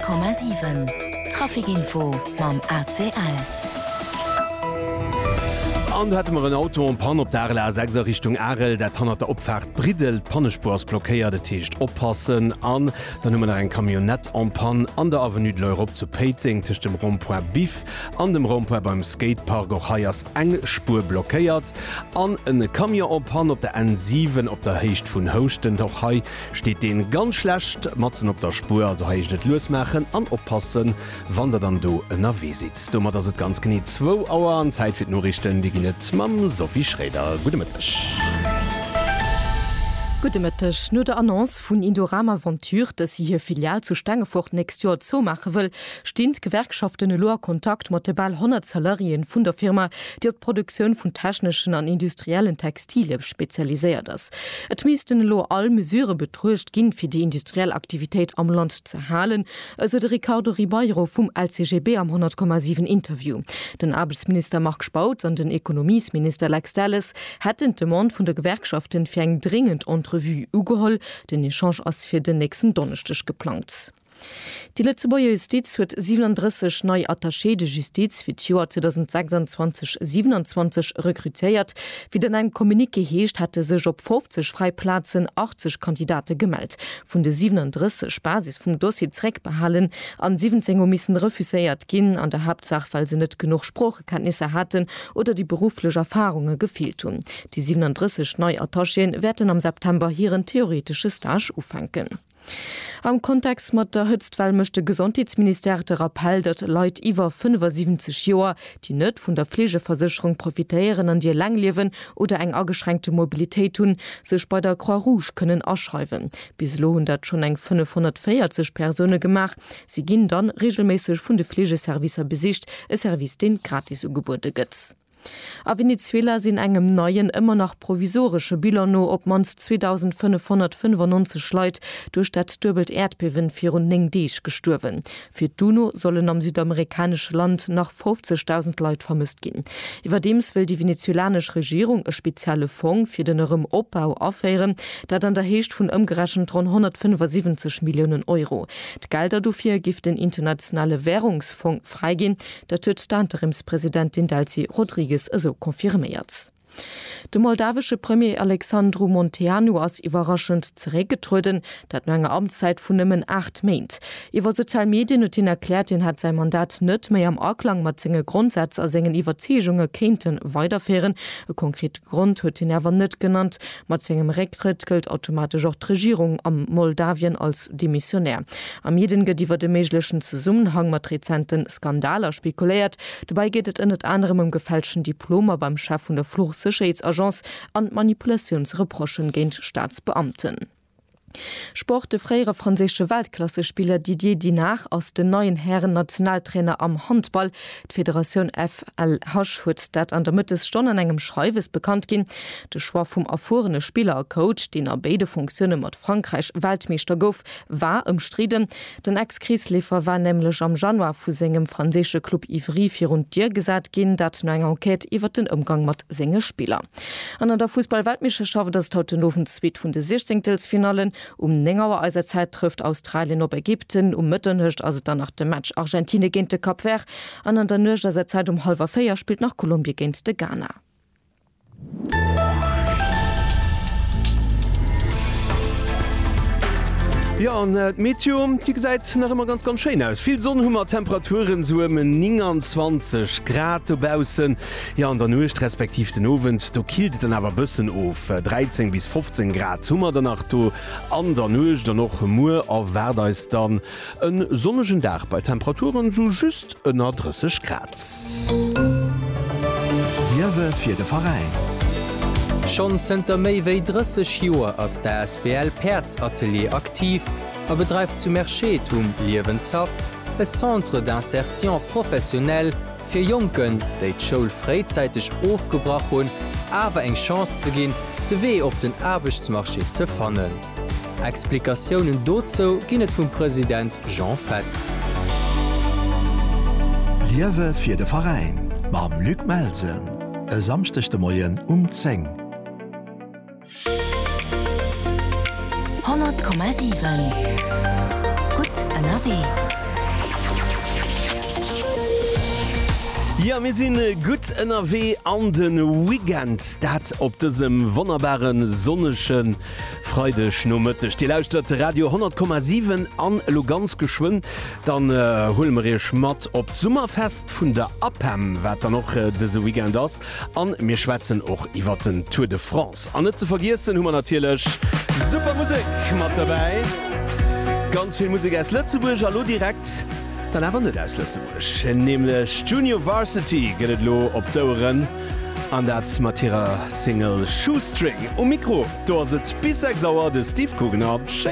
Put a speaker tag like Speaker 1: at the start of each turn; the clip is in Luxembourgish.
Speaker 1: 100,7 Trafikinfo mam ACL.
Speaker 2: An hat mar een Auto om Pan op der A6 Richtung Arel, dat han der Opfahrt Bridel Pannespurs blockéiert de Techt oppassen an, dann hummer en Kamionett an Pan an der Avenue de l'Europe zu Peting tisch dem Rond-Point Bif, an dem Rond-Point beim Skatepark och Haiers eng Spur blockéiert, an en Kamion op Pan op der N7 op der Hecht vun Hochten doch Hai steht den ganz schlecht, Matzen op der Spur, also ha ich net losmachen, an oppassen, wann der dann do en Navi sitzt. Dummer dats et ganz genie 2 Auer an Zeit fir nur richten, die net Mam Sophie Schräder. Gute Mittag.
Speaker 3: Gute Mittag. Nur der Annonce von Indorama Venture, dass sie hier Filial zu Stangefurt nächstes Jahr so machen will, stehen Gewerkschaften in loher Kontakt mit der bald 100 Salarien von der Firma, die auf die Produktion von technischen und industriellen Textilien spezialisiert ist. Es müssten nur alle Mesure betrüßt gehen, für die industrielle Aktivität am Land zu halten, also der Ricardo Ribeiro vom LCGB am 100,7 Interview. Den Arbeitsminister Marc Spaut und den Ökonomieminister Lex Dallas hätten den Mann von der Gewerkschaften für ein dringend und Revue ugeholl, den Echange ass fir den nächsten Donnerstag geplant. Die Lützeburger Justiz huet 37 neue Attaché de Justiz für die Jahr 2026-27 rekrutiert. Wie den ein Kommuniqué heescht, hatte sich op 50 Freiplatzen 80 Kandidate gemeldet. Von de 37 Basis vom Dossier zreck behallen, an 17 missen refuséiert gin, an der Hauptsache, weil sie net genug Spruchkenntnisse hatten oder die berufliche Erfahrungen gefehlt hun. Die 37 neue Attachén werden am September hier ein theoretisches Stage ufangen. Am Kontext mat der Hütztwell möchte Gesundheitsminister der Appell, dat Leute iwwer 75 Joer, die net vun der Pflegeversicherung profitieren an dir langliewen oder eng angeschränkte Mobilität tun, sech bei der Croix Rouge können ausschreiben. Bislo dat schon eng 540 Personen gemacht. Sie ginn dann regelmäßig vun de Pflegeservicer besicht, e Service den gratis ugebote gëtz. A Venezuela sind engem neuen immer noch provisorische Bilano op mans 2595 Leute durch dat dürbelt Erdbeben 4 gestorben. Für Duno sollen am südamerikanische Land nach 50.000 Leute vermisst gehen. Überdems will die venezuelanische Regierung ein spezielle Fonds für den Obbau aufhören, da dann der Hecht von umgerechnet rund 175 Millionen Euro. Die Gelder dafür gibt den internationale Währungsfonds freigehen, der tut der Interimspräsidentin Delcy Rodriguez also konfirmiert. De moldawische Premier Alexandru Munteanu ass überraschend zurückgetreten, dat lange Amtszeit vun nimmen 8 Meint. Iwer Sozialmedien und hin erklärt, den hat sein Mandat net mehr am Aklang mat zinge Grundsatz a sengen Iwerzeungen kenten weiterfähren. E konkrete Grund huet ihn awer net genannt. Mat zingem Rücktritt gilt automatisch auch die Regierung am Moldawien als demissionär. Am jeden gediwer de meiglechen Zusammenhang mat rezenten Skandaler spekuliert. Dabei geht es in anderem um gefälschten Diploma beim Chef von der Flugsicherheitsagenz an Manipulationsreprochen gegen Staatsbeamten. Sport de freiere französische Weltklassespieler Didier Dinard aus den neuen Herren Nationaltrainer am Handball. Die Föderation FLH huet dat an der Mittesstunde an engem Schreiwes bekannt gin. De Schwar vom erfuhrene Spieler Coach, den er beide Funktionen mat Frankreich Weltmeister gouf, war umstriden. Den Ex-Kriesläfer war nämlich am Januar vu segem französische Club Ivry für rund dir gesagt gin, dat ne eng Enquete iwwer den Umgang mat senge Spieler. An der Fußball-Weltmeisterschaft das Tautenhofen Zwiet vun de 16. Finalen. Nengauer Eiserzeit trifft Australien op Ägypten, Mütternhöcht also dann nach dem Match Argentinien gegen de Kapverd, an der Nöcher Zeit 3:30 spielt nach Kolumbien gegen de Ghana.
Speaker 2: Ja, an Medium, die seit noch immer ganz schön aus. Viel Sonnenhummer, Temperaturen so 29 Grad draußen. Ja, an der Nacht respektiv den Abend, da killt dann aber ein bisschen auf 13 bis 15 Grad. Hummer danach du an der Nacht dann noch Mur auf Werder ist dann ein sonnigen Tag bei Temperaturen so just 30 Grad.
Speaker 4: Liewe für den Verein.
Speaker 5: Schon zenter méi wéi 30 Joer ass der SBL Perz-Atelier aktiv a bedreift zu Merchetum Liewenshaft, e Centre d'insertion professionell fir Jonken, déi d'Schoul freizeitig aufgebracht hun, awer eng Chance ze ginn, de Wee op den Arbechtsmarché ze fannen. Explikationen dozo ginnet vum Präsident Jean Fetz.
Speaker 4: Liewe fir de Verein, mam Luc Melsen, e samstechte Moien 10.
Speaker 1: 100,7 Gut NRW.
Speaker 2: Ja, wir sind gut NRW an den Weekend. Dat op diesem wunderbaren, sonnigen Freudeschnummertisch. Die lauscht Radio 100,7 an Lugansk geschwind. Dann holen wir Schmatt op Sommerfest von der Abham, was da noch diese Weekend ist. Und wir schwätzen auch über den Tour de France. Und nicht zu vergessen, haben wir natürlich super Musik mit dabei. Ganz viel Musik aus Lützeburg, hallo direkt. Dann haben wir nicht aus Lützeburg. Nämlich Junior Varsity geht es los auf Dauren. Und das mit ihrer Single Shoestring. Mikro, da sitzt bis 6 Uhr der Steve Kugenab.